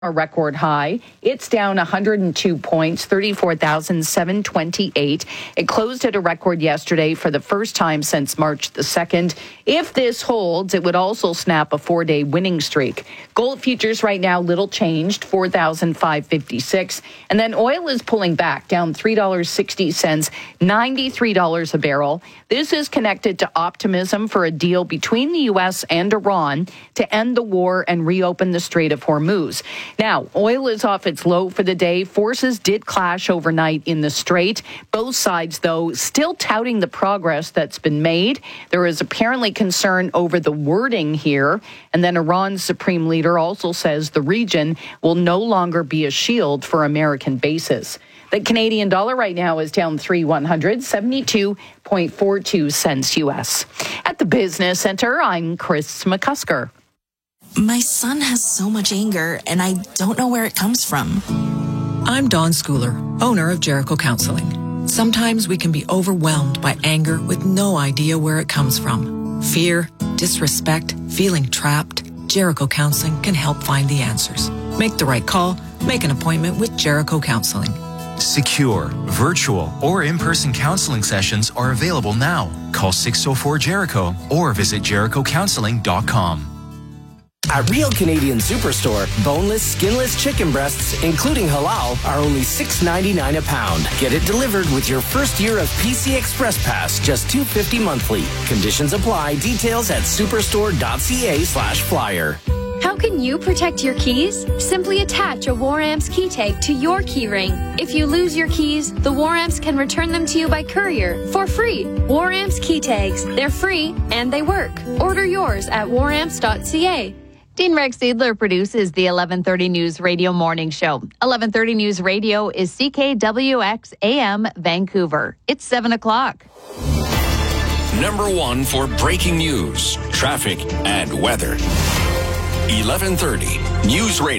a record high. It's down 102 points, 34,728. It closed at a record yesterday for the first time since March the 2nd. If this holds, it would also snap a 4-day winning streak. Gold futures right now, little changed, 4,556. And then oil is pulling back, down $3.60, $93 a barrel. This is connected to optimism for a deal between the U.S. and Iran to end the war and reopen the Strait of Hormuz. Now, oil is off its low for the day. Forces did clash overnight in the Strait. Both sides, though, still touting the progress that's been made. There is apparently concern over the wording here. And then Iran's supreme leader also says the region will no longer be a shield for American bases. The Canadian dollar right now is down 3/100, 72.42 cents U.S. At the Business Center, I'm Chris McCusker. My son has so much anger, and I don't know where it comes from. I'm Dawn Schooler, owner of Jericho Counseling. Sometimes we can be overwhelmed by anger with no idea where it comes from. Fear, disrespect, feeling trapped. Jericho Counseling can help find the answers. Make the right call. Make an appointment with Jericho Counseling. Secure, virtual, or in-person counseling sessions are available now. Call 604-JERICHO or visit jerichocounseling.com. At Real Canadian Superstore, boneless, skinless chicken breasts, including halal, are only $6.99 a pound. Get it delivered with your first year of PC Express Pass, just $2.50 monthly. Conditions apply. Details at superstore.ca/flyer. How can you protect your keys? Simply attach a War-Amps key tag to your key ring. If you lose your keys, the War-Amps can return them to you by courier for free. War-Amps key tags. They're free and they work. Order yours at waramps.ca. Dean Rex Seidler produces the 1130 News Radio Morning Show. 1130 News Radio is CKWX AM Vancouver. It's 7 o'clock. Number one for breaking news, traffic, and weather. 1130 News Radio.